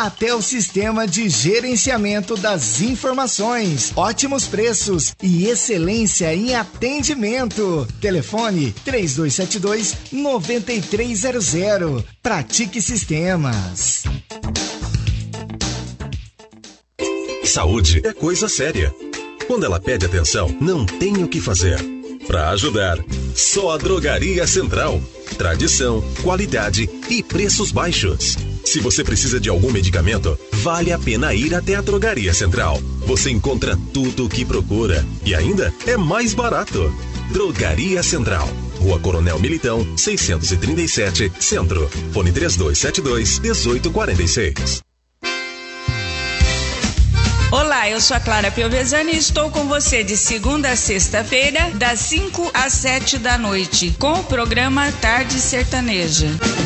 até o sistema de gerenciamento das informações, ótimos preços e excelência em atendimento. Telefone 3272-9300. Pratique Sistemas. Saúde é coisa séria. Quando ela pede atenção, não tem o que fazer. Para ajudar, só a Drogaria Central. Tradição, qualidade e preços baixos. Se você precisa de algum medicamento, vale a pena ir até a Drogaria Central. Você encontra tudo o que procura e ainda é mais barato. Drogaria Central. Rua Coronel Militão, 637, Centro. Fone 3272-1846. Olá, eu sou a Clara Piovesani e estou com você de segunda a sexta-feira, das 5 às 7 da noite, com o programa Tarde Sertaneja.